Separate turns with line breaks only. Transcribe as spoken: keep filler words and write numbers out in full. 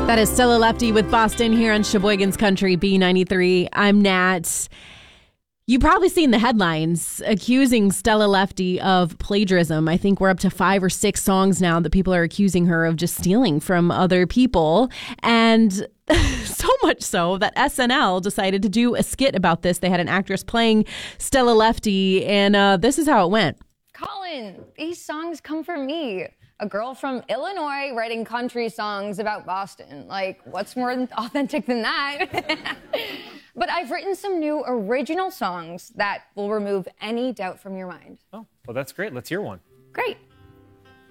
That is Stella Lefty with Boston here on Sheboygan's Country B ninety-three. I'm Nat. You've probably seen the headlines accusing Stella Lefty of plagiarism. I think we're up to five or six songs now that people are accusing her of just stealing from other people. And so much so that S N L decided to do a skit about this. They had an actress playing Stella Lefty, and uh, this is how it went.
Colin, these songs come from me. A girl from Illinois writing country songs about Boston. Like, what's more authentic than that? But I've written some new original songs that will remove any doubt from your mind.
Oh, well, that's great. Let's hear one.
Great.